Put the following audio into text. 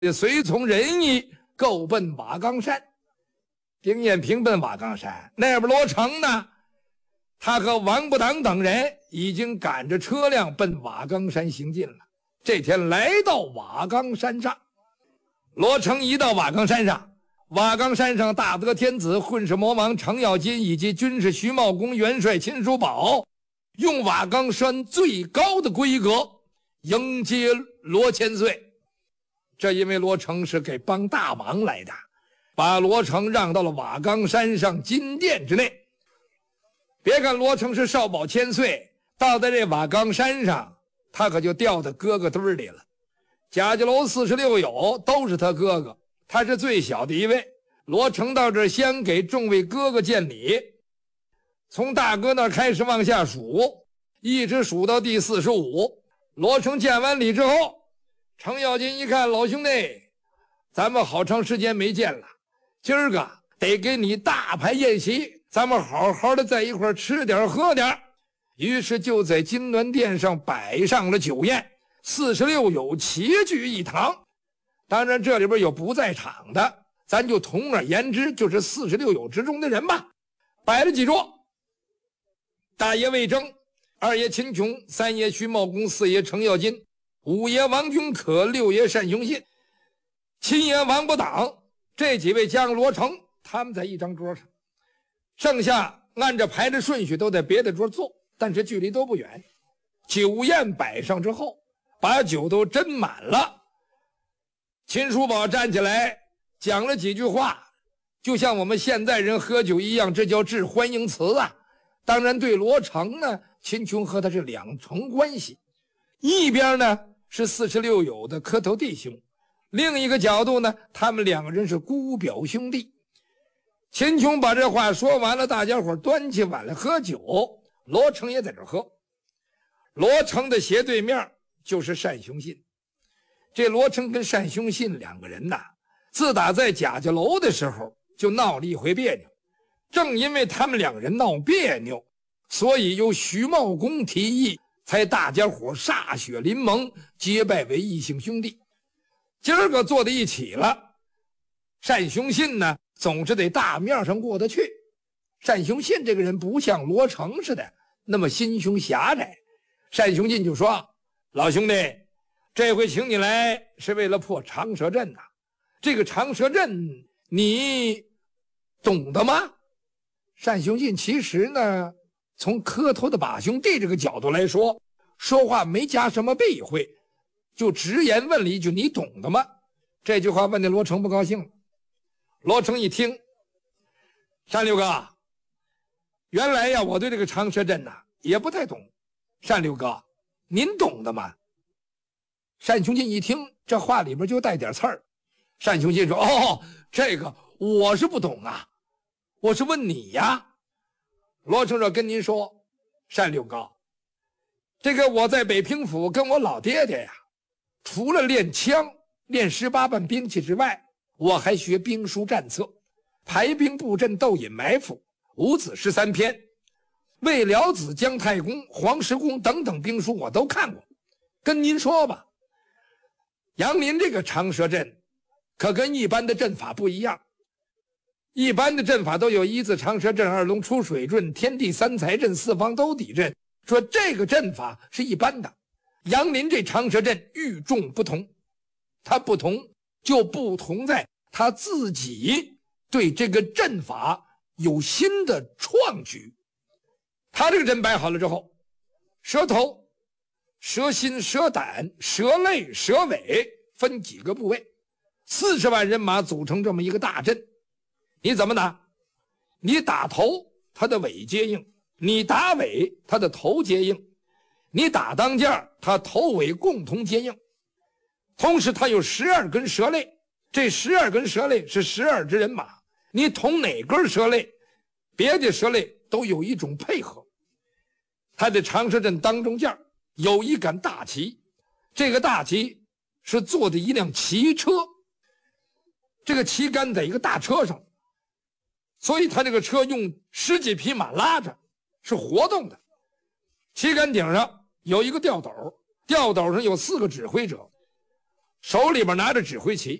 随从人役够奔瓦岗山。丁彦平奔瓦岗山，那边罗成呢，他和王不党等人已经赶着车辆奔瓦岗山行进了。这天来到瓦岗山上，罗成一到瓦岗山上，瓦岗山上大德天子、混世魔王程咬金以及军师徐茂公、元帅秦叔宝用瓦岗山最高的规格迎接罗千岁。这因为罗成是给帮大忙来的，把罗成让到了瓦岗山上金殿之内。别看罗成是少保千岁，到在这瓦岗山上，他可就掉到哥哥堆里了。贾家楼46友都是他哥哥，他是最小的一位。罗成到这先给众位哥哥见礼，从大哥那开始往下数，一直数到第45。罗成见完礼之后，程咬金一看，老兄弟，咱们好长时间没见了，今儿个得给你大排宴席，咱们好好的在一块吃点喝点。于是就在金銮殿上摆上了酒宴，46友齐聚一堂。当然这里边有不在场的，咱就统而言之就是46友之中的人吧。摆了几桌，大爷魏征，二爷秦琼，三爷徐茂公，四爷程咬金，五爷王君可，六爷单雄信，七爷王不党，这几位加上罗成，他们在一张桌上，剩下按着排的顺序都在别的桌坐，但是距离都不远。酒宴摆上之后，把酒都斟满了，秦叔宝站起来讲了几句话，就像我们现在人喝酒一样，这叫致欢迎词啊。当然对罗成呢，秦琼和他是两重关系，一边呢是46友的磕头弟兄，另一个角度呢，他们两个人是姑表兄弟。秦琼把这话说完了，大家伙端起碗来喝酒，罗成也在这喝。罗成的斜对面就是单雄信。这罗成跟单雄信两个人呐，自打在贾家楼的时候就闹了一回别扭。正因为他们两人闹别扭，所以由徐茂公提议，才大家伙歃血临盟，结拜为异姓兄弟。今儿个坐在一起了，单雄信呢总是得大面上过得去。单雄信这个人不像罗成似的那么心胸狭窄。单雄信就说，老兄弟，这回请你来是为了破长蛇阵呐，这个长蛇阵你懂得吗？单雄信其实呢，从磕头的把兄弟这个角度来说，说话没加什么避讳，就直言问了一句，你懂得吗？这句话问的罗成不高兴了。罗成一听，单六哥，原来呀我对这个长蛇阵呐也不太懂，单六哥您懂的吗？单雄信一听这话里边就带点刺儿，单雄信说，哦，这个我是不懂啊，我是问你呀。罗成说，跟您说，单六哥，这个我在北平府跟我老爹爹呀，除了练枪练18般兵器之外，我还学兵书战策，排兵布阵、斗隐埋伏、五子13篇、魏辽子、姜太公、黄石公等等兵书我都看过。跟您说吧，杨林这个长蛇阵可跟一般的阵法不一样。一般的阵法都有一字长蛇阵、二龙出水阵、天地三才阵、四方兜底阵，说这个阵法是一般的。杨林这长蛇阵与众不同，它不同就不同在他自己对这个阵法有新的创举。他这个阵摆好了之后，蛇头、蛇心、蛇胆、蛇肋、蛇尾分几个部位，40万人马组成这么一个大阵。你怎么打？你打头，他的尾接应；你打尾，他的头接应；你打当间，他头尾共同接应。同时他有12根蛇肋，这12根蛇肋是12支人马，你捅哪根蛇肋，别的蛇肋都有一种配合。他的长蛇阵当中间有一杆大旗，这个大旗是坐的一辆骑车，这个旗杆在一个大车上，所以他这个车用10几匹马拉着，是活动的。旗杆顶上有一个吊斗，吊斗上有4个指挥者， 手里边拿着指挥旗。